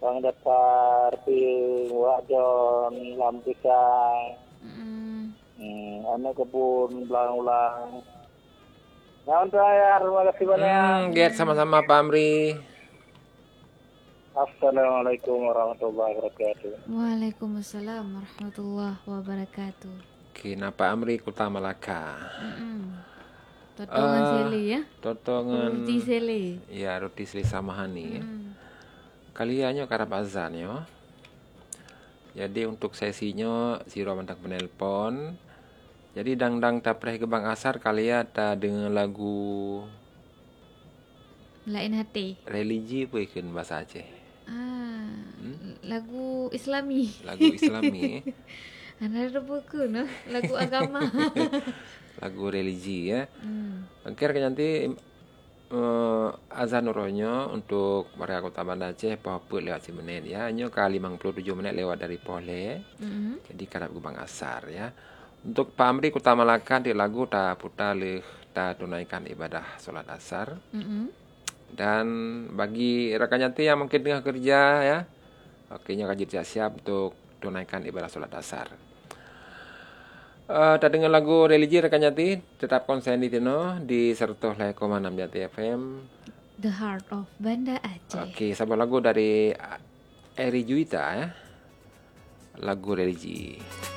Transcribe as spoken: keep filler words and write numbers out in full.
Bang datar pil wajon lampika. Mm. Hmm, ane kebun belang-ulang. Nah, untuk ayah, terima kasih banyak. Hmm, Get sama-sama Pak Amri. Assalamualaikum warahmatullahi wabarakatuh. Waalaikumsalam warahmatullahi wabarakatuh. Oke, nah Pak Amri Kota Malaka. Mm-mm. Totongan Eh, sele ya. Totongan Roti sele. ya roti seli samahani. Mm. Kaliannya karap azan yo. Jadi untuk sesinya siro mantak penelpon. Jadi dang-dang tapreh ke Bang Asar kalian ta dengan lagu Lain hati. religi apa ikan bahasa Aceh. Ah, lagu Islami. Lagu Islami. Ada buku no, lagu agama. Lagu religi ya. Hmm. Akhirnya nanti uh, azan uronya untuk warga Kota Banda Aceh Papua lewat si menit ya. Hanya kali lima puluh tujuh menit lewat dari Pole. Mm-hmm. Jadi karap Bang Asar ya. Untuk Pak Amri Kota Malaka di lagu ta putar leh ta tunaikan ibadah sholat asar. Mm-hmm. Dan bagi rekan nyanti yang mungkin tengah kerja ya, oke nya kaji siap untuk tunaikan ibadah sholat asar. Uh, tak dengan lagu religi rekan nyanti tetap konsen di tino di sertuh leh koma enam Jati F M. The Heart of Banda Aceh. Oke, sebuah lagu dari Eri Juwita ya. Lagu religi.